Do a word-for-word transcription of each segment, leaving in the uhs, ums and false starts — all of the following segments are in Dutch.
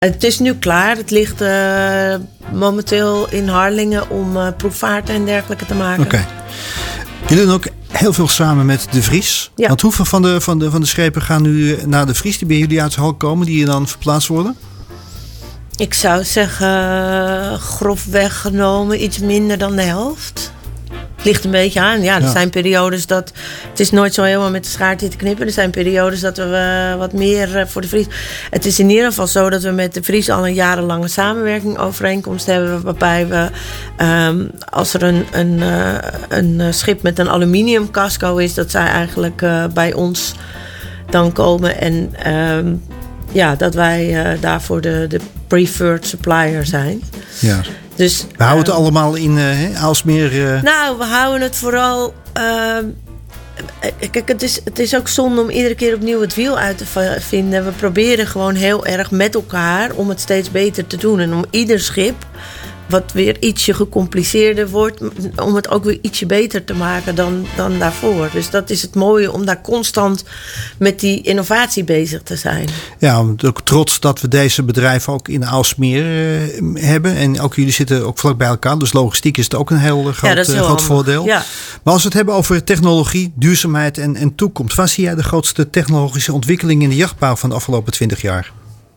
Het is nu klaar. Het ligt uh, momenteel in Harlingen om uh, proefvaarten en dergelijke te maken. Oké. Okay. Jullie doen ook heel veel samen met De Vries. Ja. Want hoeveel van de, van, de, van de schepen gaan nu naar De Vries die bij jullie uit de hal komen, die dan verplaatst worden? Ik zou zeggen, uh, grofweg genomen iets minder dan de helft. Het ligt een beetje aan. Ja, er ja. zijn periodes dat... Het is nooit zo helemaal met de schaartje te knippen. Er zijn periodes dat we uh, wat meer uh, voor De Vries... Het is in ieder geval zo dat we met De Vries al een jarenlange samenwerking overeenkomst hebben. Waarbij we, um, als er een, een, uh, een schip met een aluminium casco is, dat zij eigenlijk uh, bij ons dan komen. En um, ja, dat wij uh, daarvoor de, de preferred supplier zijn. Ja. Dus, we houden uh, het allemaal in uh, Aalsmeer. Uh... Nou, we houden het vooral... Uh, kijk, het is, het is ook zonde om iedere keer opnieuw het wiel uit te vinden. We proberen gewoon heel erg met elkaar om het steeds beter te doen. En om ieder schip, wat weer ietsje gecompliceerder wordt, om het ook weer ietsje beter te maken dan, dan daarvoor. Dus dat is het mooie, om daar constant met die innovatie bezig te zijn. Ja, ook trots dat we deze bedrijven ook in Aalsmeer uh, hebben. En ook jullie zitten ook vlak bij elkaar. Dus logistiek is het ook een heel groot, ja, dat is heel groot voordeel. Ja. Maar als we het hebben over technologie, duurzaamheid en, en toekomst, waar zie jij de grootste technologische ontwikkeling in de jachtbouw van de afgelopen twintig jaar?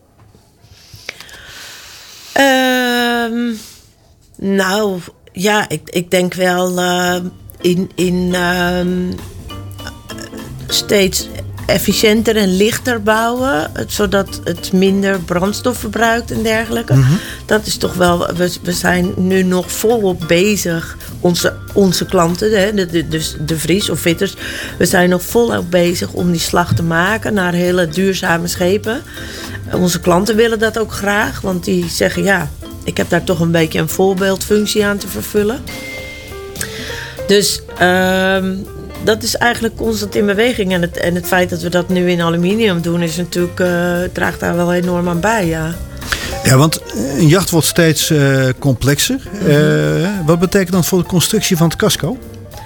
Um... Nou, ja, ik, ik denk wel uh, in, in uh, steeds efficiënter en lichter bouwen, het, zodat het minder brandstof verbruikt en dergelijke. Mm-hmm. Dat is toch wel, we, we zijn nu nog volop bezig, onze, onze klanten, hè, de, de, dus de Vries of Vitters, we zijn nog volop bezig om die slag te maken naar hele duurzame schepen. Onze klanten willen dat ook graag, want die zeggen ja, ik heb daar toch een beetje een voorbeeldfunctie aan te vervullen. Dus uh, dat is eigenlijk constant in beweging. En het, en het feit dat we dat nu in aluminium doen, is natuurlijk, uh, draagt daar wel enorm aan bij, ja. Ja, want een jacht wordt steeds uh, complexer. Mm-hmm. Uh, wat betekent dat voor de constructie van het casco?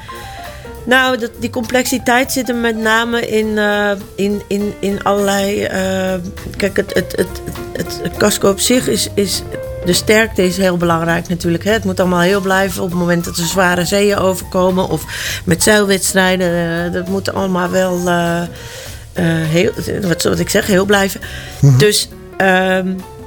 Nou, dat, die complexiteit zit er met name in, uh, in, in, in allerlei... Uh, kijk, het, het, het, het, het casco op zich is... is de sterkte is heel belangrijk natuurlijk. Hè. Het moet allemaal heel blijven op het moment dat er zware zeeën overkomen. Of met zeilwedstrijden. Uh, dat moet allemaal wel, uh, uh, heel, wat, wat ik zeg, heel blijven. Mm-hmm. Dus uh,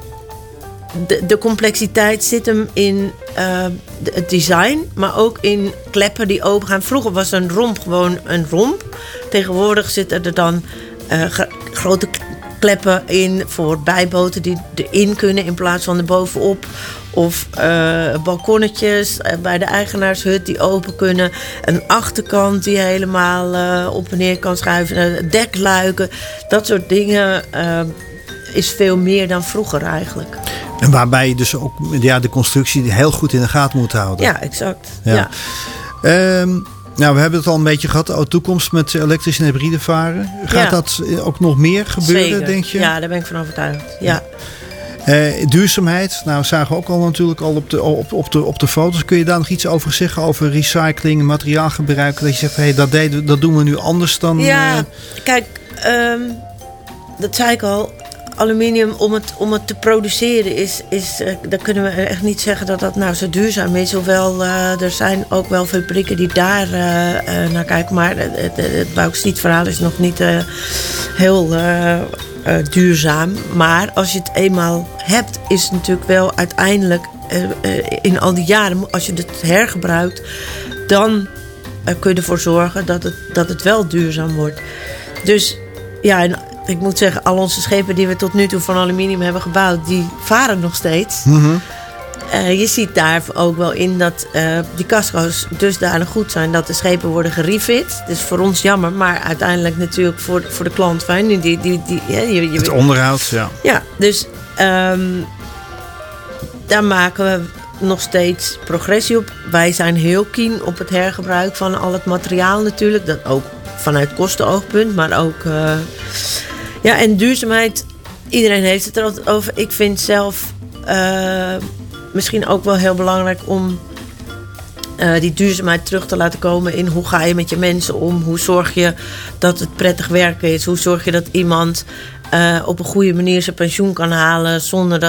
de, de complexiteit zit hem in uh, de, het design. Maar ook in kleppen die open gaan. Vroeger was een romp gewoon een romp. Tegenwoordig zitten er dan uh, g- grote kleppen in voor bijboten die erin kunnen in plaats van er bovenop. Of uh, balkonnetjes uh, bij de eigenaarshut die open kunnen. Een achterkant die helemaal uh, op en neer kan schuiven. Uh, dekluiken. Dat soort dingen uh, is veel meer dan vroeger eigenlijk. En waarbij je dus ook ja, de constructie heel goed in de gaten moet houden. Ja, exact. Ja. Ja. Um, Nou, we hebben het al een beetje gehad over toekomst met elektrisch en hybride varen. Gaat ja. dat ook nog meer gebeuren, Zeker. denk je? Ja, daar ben ik van overtuigd. Ja. Uh, duurzaamheid, nou zagen we ook al natuurlijk al op de, op, op, de, op de foto's. Kun je daar nog iets over zeggen? Over recycling, materiaalgebruik? Dat je zegt, hey, dat, deden, dat doen we nu anders dan... Ja, uh... kijk, um, dat zei ik al. Aluminium, om het, om het te produceren, is, is, uh, dan kunnen we echt niet zeggen dat dat nou zo duurzaam is. Hoewel uh, er zijn ook wel fabrieken die daar uh, uh, naar kijken. Maar het, het, het bauxietverhaal is nog niet uh, heel uh, uh, duurzaam. Maar als je het eenmaal hebt, is het natuurlijk wel uiteindelijk uh, uh, in al die jaren, als je het hergebruikt, dan uh, kun je ervoor zorgen dat het, dat het wel duurzaam wordt. Dus ja, en ik moet zeggen, al onze schepen die we tot nu toe van aluminium hebben gebouwd, die varen nog steeds. Mm-hmm. Uh, je ziet daar ook wel in dat uh, die casco's dusdanig goed zijn dat de schepen worden gerefit. Dus voor ons jammer, maar uiteindelijk natuurlijk voor, voor de klant fijn. Die, die, die, die, ja, je, je, het onderhoud, ja. Ja, dus um, daar maken we nog steeds progressie op. Wij zijn heel keen op het hergebruik van al het materiaal natuurlijk. Dat ook vanuit kostenoogpunt, maar ook... Uh, ja, en duurzaamheid, iedereen heeft het er altijd over. Ik vind zelf uh, misschien ook wel heel belangrijk om uh, die duurzaamheid terug te laten komen in hoe ga je met je mensen om? Hoe zorg je dat het prettig werken is? Hoe zorg je dat iemand uh, op een goede manier zijn pensioen kan halen zonder dat